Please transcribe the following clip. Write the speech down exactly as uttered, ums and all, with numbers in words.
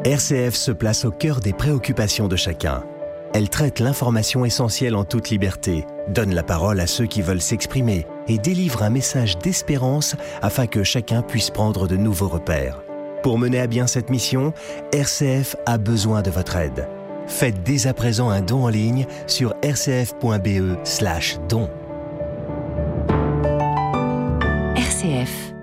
R C F se place au cœur des préoccupations de chacun. Elle traite l'information essentielle en toute liberté, donne la parole à ceux qui veulent s'exprimer et délivre un message d'espérance afin que chacun puisse prendre de nouveaux repères. Pour mener à bien cette mission, R C F a besoin de votre aide. Faites dès à présent un don en ligne sur r c f point b e slash don. R C F